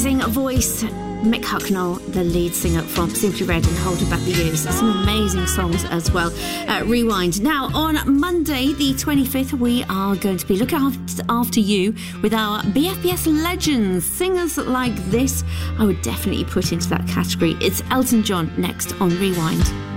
Amazing voice. Mick Hucknall, the lead singer from Simply Red and Holding Back the Years. Some amazing songs as well. Rewind. Now, on Monday, the 25th, we are going to be looking after you with our BFBS legends. Singers like this, I would definitely put into that category. It's Elton John next on Rewind.